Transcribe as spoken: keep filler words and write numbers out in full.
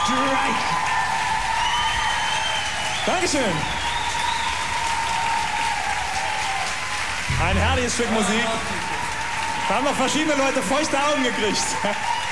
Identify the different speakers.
Speaker 1: Strike.
Speaker 2: Dankeschön. Ein herrliches Stück Musik. Da haben noch verschiedene Leute feuchte Augen gekriegt.